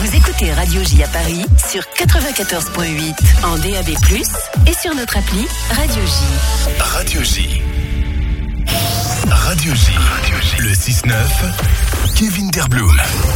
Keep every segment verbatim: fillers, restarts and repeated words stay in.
Vous écoutez Radio J à Paris sur quatre-vingt-quatorze virgule huit en D A B plus, et sur notre appli Radio J. Radio J. Radio J. Le six neuf, Kevin Derblum.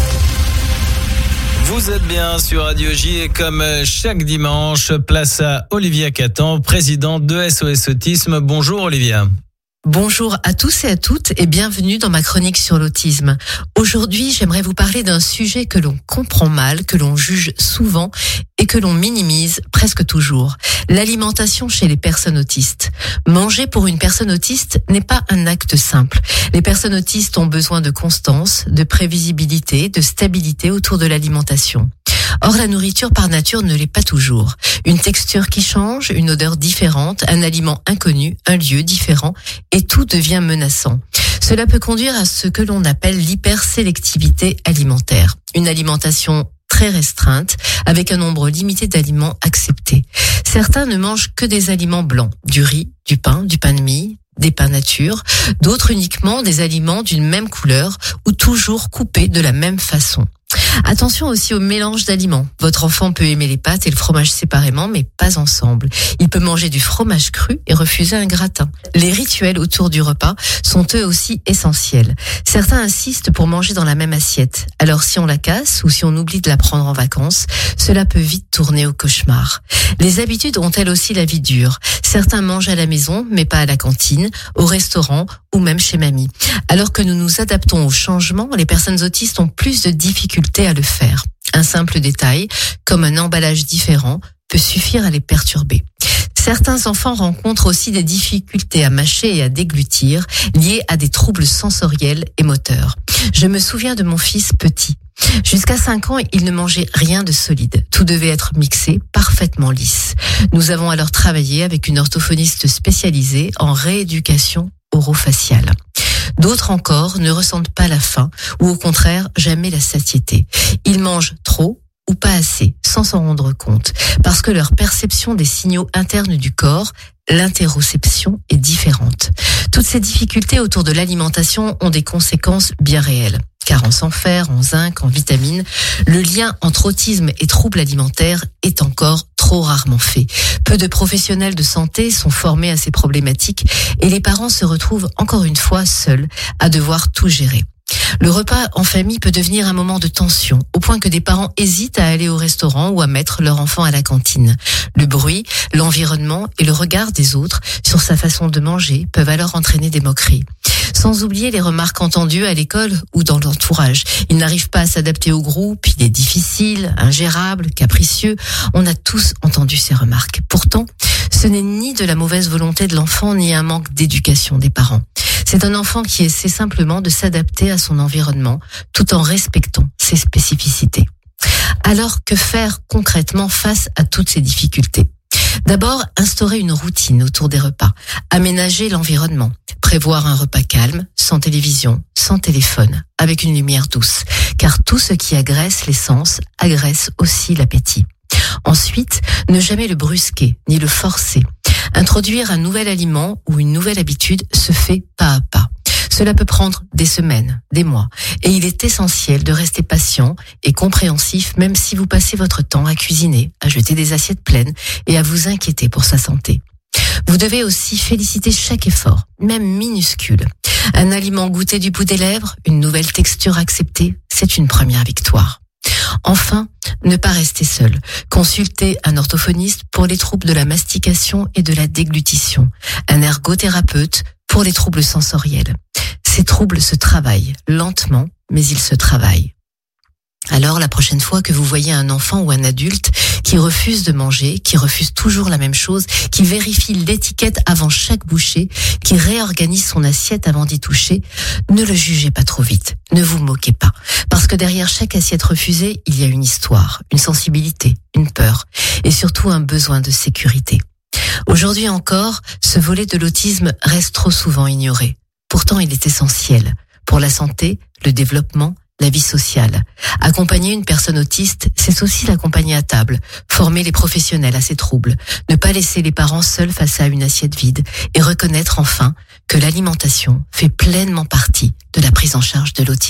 Vous êtes bien sur Radio J et comme chaque dimanche, place à Olivia Catan, présidente de S O S Autisme. Bonjour Olivia. Bonjour à tous et à toutes et bienvenue dans ma chronique sur l'autisme. Aujourd'hui, j'aimerais vous parler d'un sujet que l'on comprend mal, que l'on juge souvent et que l'on minimise presque toujours. L'alimentation chez les personnes autistes. Manger pour une personne autiste n'est pas un acte simple. Les personnes autistes ont besoin de constance, de prévisibilité, de stabilité autour de l'alimentation. Or, la nourriture par nature ne l'est pas toujours. Une texture qui change, une odeur différente, un aliment inconnu, un lieu différent, et tout devient menaçant. Cela peut conduire à ce que l'on appelle l'hypersélectivité alimentaire. Une alimentation très restreinte, avec un nombre limité d'aliments acceptés. Certains ne mangent que des aliments blancs, du riz, du pain, du pain de mie, des pains nature, d'autres uniquement des aliments d'une même couleur ou toujours coupés de la même façon. Attention aussi au mélange d'aliments. Votre enfant peut aimer les pâtes et le fromage séparément, mais pas ensemble. Il peut manger du fromage cru et refuser un gratin. Les rituels autour du repas sont eux aussi essentiels. Certains insistent pour manger dans la même assiette. Alors si on la casse ou si on oublie de la prendre en vacances, cela peut vite tourner au cauchemar. Les habitudes ont elles aussi la vie dure. Certains mangent à la maison, mais pas à la cantine, au restaurant ou même chez mamie. Alors que nous nous adaptons au changement, les personnes autistes ont plus de difficultés à le faire. Un simple détail, comme un emballage différent, peut suffire à les perturber. Certains enfants rencontrent aussi des difficultés à mâcher et à déglutir, liées à des troubles sensoriels et moteurs. Je me souviens de mon fils petit. Jusqu'à cinq ans, il ne mangeait rien de solide. Tout devait être mixé, parfaitement lisse. Nous avons alors travaillé avec une orthophoniste spécialisée en rééducation orofaciale. D'autres encore ne ressentent pas la faim ou au contraire jamais la satiété. Ils mangent trop ou pas assez sans s'en rendre compte parce que leur perception des signaux internes du corps, l'interoception, est différente. Toutes ces difficultés autour de l'alimentation ont des conséquences bien réelles. Carence en fer, en zinc, en vitamines, le lien entre autisme et troubles alimentaires est encore trop rarement fait. Peu de professionnels de santé sont formés à ces problématiques et les parents se retrouvent encore une fois seuls à devoir tout gérer. Le repas en famille peut devenir un moment de tension, au point que des parents hésitent à aller au restaurant ou à mettre leur enfant à la cantine. Le bruit, l'environnement et le regard des autres sur sa façon de manger peuvent alors entraîner des moqueries. Sans oublier les remarques entendues à l'école ou dans l'entourage. Il n'arrive pas à s'adapter au groupe, il est difficile, ingérable, capricieux. On a tous entendu ces remarques. Pourtant, ce n'est ni de la mauvaise volonté de l'enfant, ni un manque d'éducation des parents. C'est un enfant qui essaie simplement de s'adapter à son environnement, tout en respectant ses spécificités. Alors, que faire concrètement face à toutes ces difficultés ? D'abord, instaurer une routine autour des repas, aménager l'environnement, prévoir un repas calme, sans télévision, sans téléphone, avec une lumière douce, car tout ce qui agresse les sens agresse aussi l'appétit. Ensuite, ne jamais le brusquer, ni le forcer. Introduire un nouvel aliment ou une nouvelle habitude se fait pas à pas. Cela peut prendre des semaines, des mois, et il est essentiel de rester patient et compréhensif même si vous passez votre temps à cuisiner, à jeter des assiettes pleines et à vous inquiéter pour sa santé. Vous devez aussi féliciter chaque effort, même minuscule. Un aliment goûté du bout des lèvres, une nouvelle texture acceptée, c'est une première victoire. Enfin, ne pas rester seul. Consultez un orthophoniste pour les troubles de la mastication et de la déglutition, un ergothérapeute pour les troubles sensoriels. Ces troubles se travaillent lentement, mais ils se travaillent. Alors, la prochaine fois que vous voyez un enfant ou un adulte qui refuse de manger, qui refuse toujours la même chose, qui vérifie l'étiquette avant chaque bouchée, qui réorganise son assiette avant d'y toucher, ne le jugez pas trop vite. Ne vous moquez pas. Parce que derrière chaque assiette refusée, il y a une histoire, une sensibilité, une peur et surtout un besoin de sécurité. Aujourd'hui encore, ce volet de l'autisme reste trop souvent ignoré. Pourtant, il est essentiel pour la santé, le développement, la vie sociale. Accompagner une personne autiste, c'est aussi l'accompagner à table, former les professionnels à ces troubles, ne pas laisser les parents seuls face à une assiette vide et reconnaître enfin que l'alimentation fait pleinement partie de la prise en charge de l'autisme.